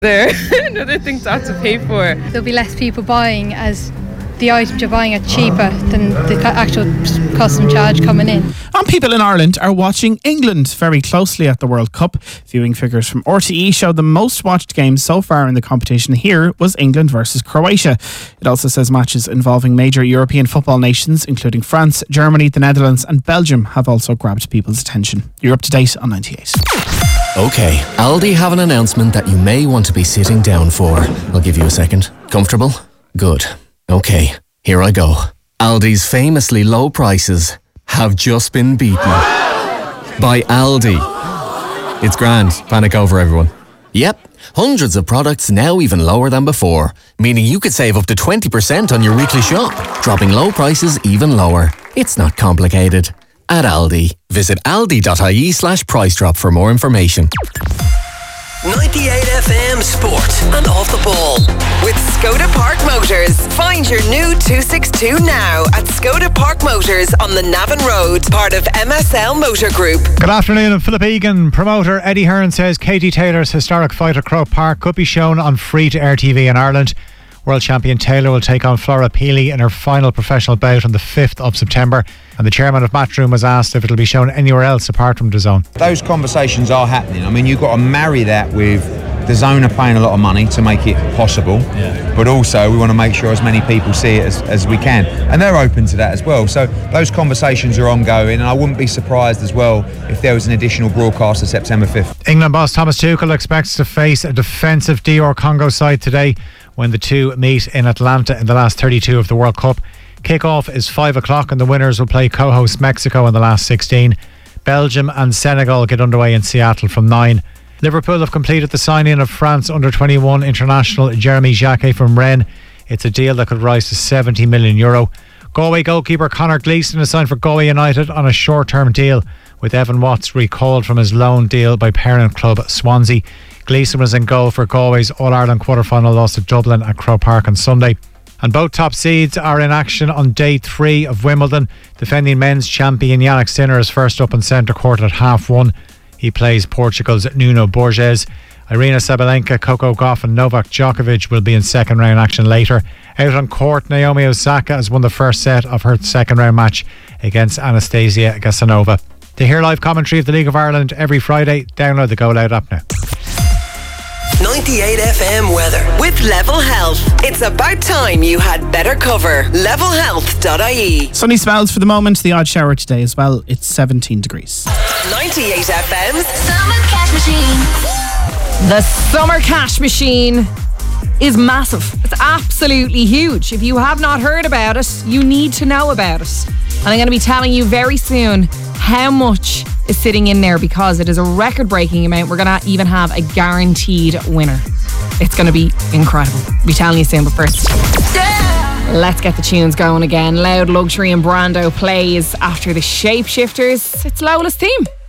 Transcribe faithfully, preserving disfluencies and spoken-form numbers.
there. Another thing to have to pay for. There'll be less people buying as the items you're buying are cheaper than the actual custom charge coming in. And people in Ireland are watching England very closely at the World Cup. Viewing figures from R T E show the most watched game so far in the competition here was England versus Croatia. It also says matches involving major European football nations, including France, Germany, the Netherlands and Belgium, have also grabbed people's attention. You're up to date on ninety-eight. OK, Aldi have an announcement that you may want to be sitting down for. I'll give you a second. Comfortable? Good. OK, here I go. Aldi's famously low prices have just been beaten by Aldi. It's grand. Panic over, everyone. Yep, hundreds of products now even lower than before, meaning you could save up to twenty percent on your weekly shop, dropping low prices even lower. It's not complicated. At Aldi, visit aldi.ie slash price drop for more information. ninety-eight F M Sport and Off the Ball with Skoda Park Motors. Find your new two sixty-two now at Skoda Park Motors on the Navan Road, part of M S L Motor Group. Good afternoon. I'm Philip Egan. Promoter Eddie Hearn says Katie Taylor's historic fight at Croke Park could be shown on free-to-air T V in Ireland. World champion Taylor will take on Flora Peely in her final professional bout on the fifth of September, and the chairman of Matchroom was asked if it'll be shown anywhere else apart from DAZN. Those conversations are happening. I mean, you've got to marry that with DAZN are paying a lot of money to make it possible, yeah. But also we want to make sure as many people see it as, as we can, and they're open to that as well. So those conversations are ongoing, and I wouldn't be surprised as well if there was an additional broadcast on September fifth. England boss Thomas Tuchel expects to face a defensive D R Congo side today when the two meet in Atlanta in the last thirty-two of the World Cup. Kick-off is five o'clock and the winners will play co-host Mexico in the last sixteen. Belgium and Senegal get underway in Seattle from nine. Liverpool have completed the signing of France under twenty-one international Jeremy Jacquet from Rennes. It's a deal that could rise to seventy million euro. Galway goalkeeper Conor Gleeson is signed for Galway United on a short-term deal, with Evan Watts recalled from his loan deal by parent club Swansea. Gleeson was in goal for Galway's All-Ireland quarter-final loss to Dublin at Croke Park on Sunday. And both top seeds are in action on day three of Wimbledon. Defending men's champion Jannik Sinner is first up in centre court at half one. He plays Portugal's Nuno Borges. Irina Sabalenka, Coco Gauff and Novak Djokovic will be in second round action later. Out on court, Naomi Osaka has won the first set of her second round match against Anastasia Gasanova. To hear live commentary of the League of Ireland every Friday, download the Go Loud app now. ninety-eight F M weather with Level Health. It's about time you had better cover. level health dot I E. Sunny spells for the moment, the odd shower today as well. It's seventeen degrees. ninety-eight F M's Summer Cash Machine. The Summer Cash Machine is massive. It's absolutely huge. If you have not heard about it, you need to know about it. And I'm going to be telling you very soon how much is sitting in there, because it is a record-breaking amount. We're going to even have a guaranteed winner. It's going to be incredible. I'll be telling you soon, but first, yeah. Let's get the tunes going again. Loud Luxury and Brando plays after the Shapeshifters. It's Lola's theme.